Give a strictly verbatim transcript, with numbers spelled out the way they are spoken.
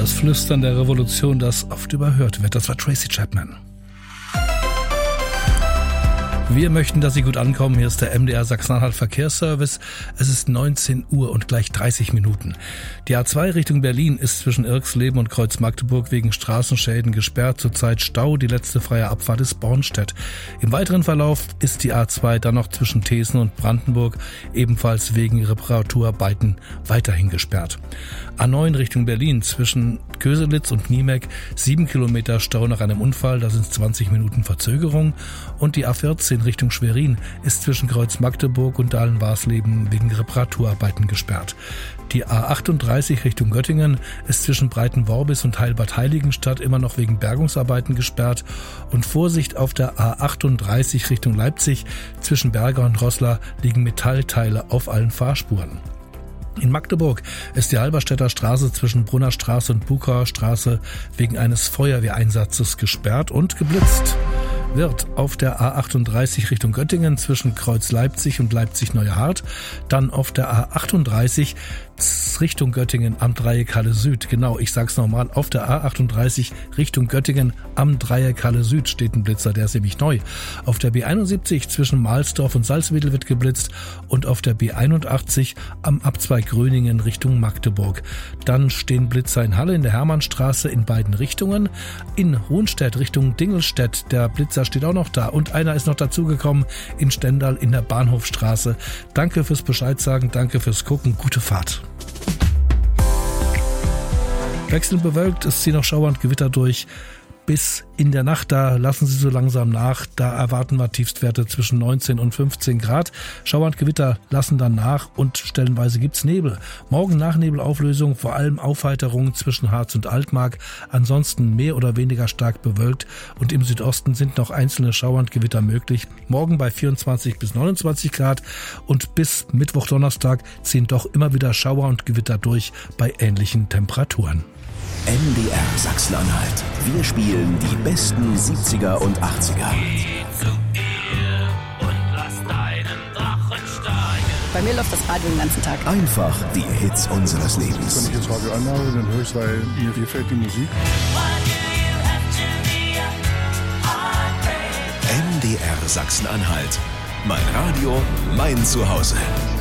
Das Flüstern der Revolution, das oft überhört wird. Das war Tracy Chapman. Wir möchten, dass Sie gut ankommen. Hier ist der M D R Sachsen-Anhalt Verkehrsservice. Es ist neunzehn Uhr und gleich dreißig Minuten. Die A zwei Richtung Berlin ist zwischen Irxleben und Kreuz-Magdeburg wegen Straßenschäden gesperrt. Zurzeit Stau. Die letzte freie Abfahrt ist Bornstedt. Im weiteren Verlauf ist die A zwei dann noch zwischen Thesen und Brandenburg ebenfalls wegen Reparaturarbeiten weiterhin gesperrt. A neun Richtung Berlin zwischen Köselitz und Niemek sieben Kilometer Stau nach einem Unfall. Da sind zwanzig Minuten Verzögerung. Und die A vierzehn Richtung Schwerin ist zwischen Kreuz-Magdeburg und Dahlen-Warsleben wegen Reparaturarbeiten gesperrt. Die A achtunddreißig Richtung Göttingen ist zwischen Breitenworbis und Heilbad-Heiligenstadt immer noch wegen Bergungsarbeiten gesperrt. Und Vorsicht auf der A achtunddreißig Richtung Leipzig zwischen Berger und Roßla liegen Metallteile auf allen Fahrspuren. In Magdeburg ist die Halberstädter Straße zwischen Brunner Straße und Bukauer Straße wegen eines Feuerwehreinsatzes gesperrt und geblitzt. Wird auf der A achtunddreißig Richtung Göttingen zwischen Kreuz Leipzig und Leipzig-Neuhardt, dann auf der A achtunddreißig Richtung Göttingen am Dreieck Halle Süd. Genau, ich sag's nochmal, auf der A achtunddreißig Richtung Göttingen am Dreieck Halle Süd steht ein Blitzer, der ist nämlich neu. Auf der B einundsiebzig zwischen Mahlsdorf und Salzwedel wird geblitzt und auf der B einundachtzig am Abzweig Gröningen Richtung Magdeburg. Dann stehen Blitzer in Halle in der Hermannstraße in beiden Richtungen. In Hohenstedt Richtung Dingelstedt, der Blitzer steht auch noch da und einer ist noch dazugekommen in Stendal in der Bahnhofstraße. Danke fürs Bescheid sagen, danke fürs Gucken, gute Fahrt. Wechselnd bewölkt, es ziehen noch Schauer und Gewitter durch. Bis in der Nacht, da lassen sie so langsam nach. Da erwarten wir Tiefstwerte zwischen neunzehn und fünfzehn Grad. Schauer und Gewitter lassen dann nach und stellenweise gibt's Nebel. Morgen Nachnebelauflösung, vor allem Aufheiterungen zwischen Harz und Altmark. Ansonsten mehr oder weniger stark bewölkt und im Südosten sind noch einzelne Schauer und Gewitter möglich. Morgen bei vierundzwanzig bis neunundzwanzig Grad und bis Mittwoch, Donnerstag ziehen doch immer wieder Schauer und Gewitter durch bei ähnlichen Temperaturen. M D R Sachsen-Anhalt. Wir spielen die besten siebziger und achtziger. Bei mir läuft das Radio den ganzen Tag. Einfach die Hits unseres Lebens. Wenn ich das Radio anmache, dann höre ich es, weil mir gefällt die Musik. M D R Sachsen-Anhalt. Mein Radio, mein Zuhause.